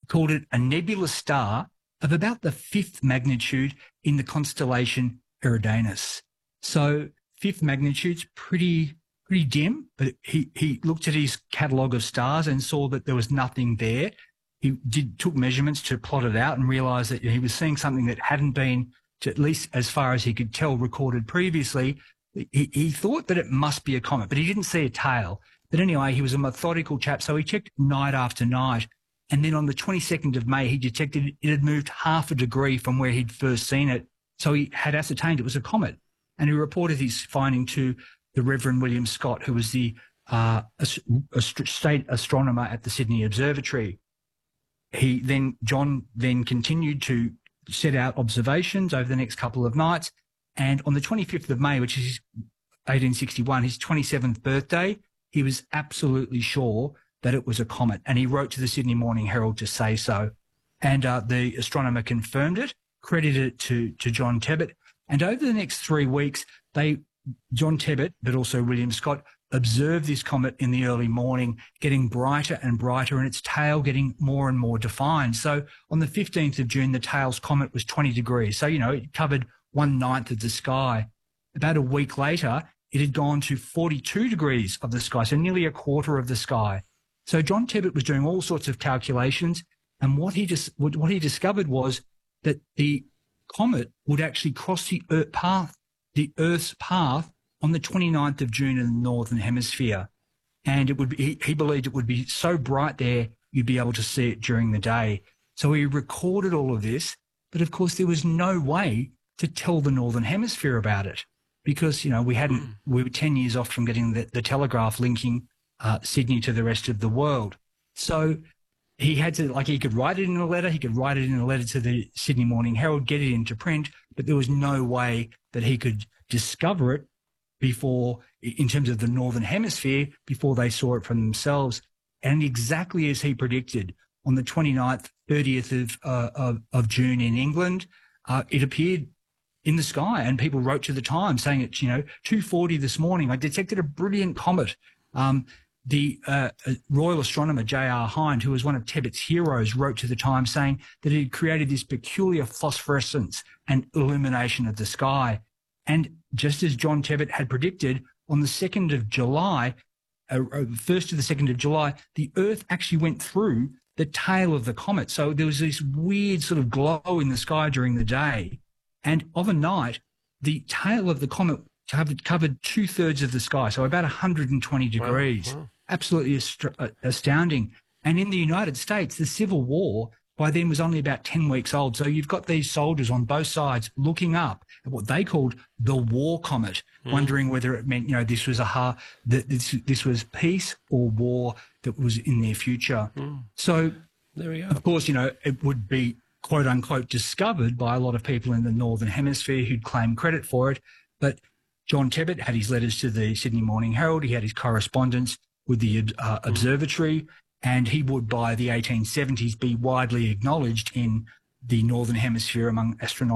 called it a nebulous star of about the 5th magnitude in the constellation Eridanus. So 5th magnitude's pretty dim, but he looked at his catalogue of stars and saw that there was nothing there. He took measurements to plot it out and realised that he was seeing something that hadn't been, to at least as far as he could tell, recorded previously. He thought that it must be a comet, but he didn't see a tail. But anyway, he was a methodical chap, so he checked night after night. And then on the 22nd of May, he detected it had moved half a degree from where he'd first seen it. So he had ascertained it was a comet. And he reported his finding to the Reverend William Scott, who was the state astronomer at the Sydney Observatory. John then continued to set out observations over the next couple of nights. And on the 25th of May, which is 1861, his 27th birthday, he was absolutely sure that it was a comet. And he wrote to the Sydney Morning Herald to say so. And the astronomer confirmed it, credited it to John Tebbutt. And over the next 3 weeks, John Tebbutt, but also William Scott, observed this comet in the early morning, getting brighter and brighter, and its tail getting more and more defined. So on the 15th of June, the tail's comet was 20 degrees. So, it covered 1/9 of the sky. About a week later, it had gone to 42 degrees of the sky, so nearly a quarter of the sky. So John Tebbutt was doing all sorts of calculations, and what he discovered was that the comet would actually cross the Earth's path on the 29th of June in the Northern Hemisphere. And he believed it would be so bright there, you'd be able to see it during the day. So he recorded all of this, but of course there was no way to tell the Northern Hemisphere about it because, we were 10 years off from getting the telegraph linking Sydney to the rest of the world. So he had to, he could write it in a letter, to the Sydney Morning Herald, get it into print, but there was no way that he could discover it before, in terms of the Northern Hemisphere, before they saw it for themselves. And exactly as he predicted, on the 29th, 30th of June in England, it appeared in the sky, and people wrote to the Times saying it's, 2:40 this morning, I detected a brilliant comet. The Royal astronomer J.R. Hind, who was one of Tebbutt's heroes, wrote to the Times saying that it had created this peculiar phosphorescence and illumination of the sky. And just as John Tebbutt had predicted, on the 2nd of July, 1st to the 2nd of July, the Earth actually went through the tail of the comet. So there was this weird sort of glow in the sky during the day. And overnight, the tail of the comet covered 2/3 of the sky, so about 120 degrees. Wow. Absolutely astounding. And in the United States, the Civil War by then was only about 10 weeks old. So you've got these soldiers on both sides looking up at what they called the war comet, wondering whether it meant, this was this was peace or war that was in their future. So there we go. Of course, it would be quote unquote discovered by a lot of people in the Northern Hemisphere who'd claim credit for it. But John Tebbutt had his letters to the Sydney Morning Herald. He had his correspondence with the observatory, and he would, by the 1870s, be widely acknowledged in the Northern Hemisphere among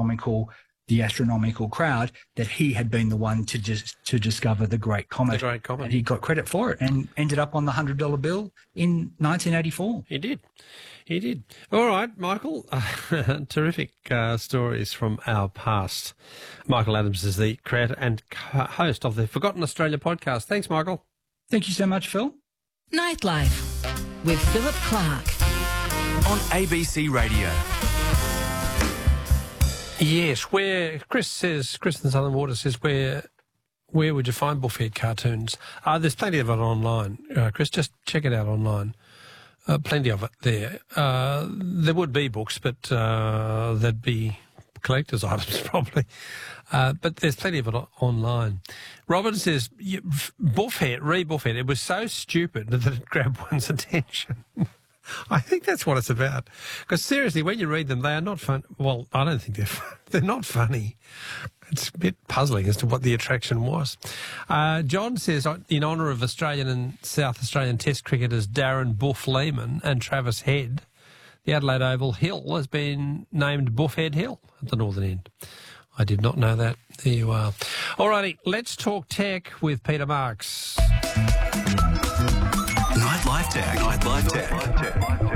the astronomical crowd that he had been the one to discover the Great Comet. The Great Comet. And he got credit for it and ended up on the $100 bill in 1984. He did. All right, Michael. Terrific stories from our past. Michael Adams is the creator and host of the Forgotten Australia podcast. Thanks, Michael. Thank you so much, Phil. Nightlife with Philip Clark on ABC Radio. Yes, Chris in Southern Water says, where would you find Buffhead cartoons? There's plenty of it online. Chris, just check it out online. Plenty of it there. There would be books, but there'd be collector's items probably. But there's plenty of it online. Robin says, Buffhead, it was so stupid that it grabbed one's attention. I think that's what it's about. Because seriously, when you read them, they are not fun. Well, I don't think they're not funny. It's a bit puzzling as to what the attraction was. John says, in honour of Australian and South Australian Test cricketers Darren Buff Lehman and Travis Head, the Adelaide Oval Hill has been named Buffhead Hill at the northern end. I did not know that. There you are. All righty, let's talk tech with Peter Marks. Nightlife Tech.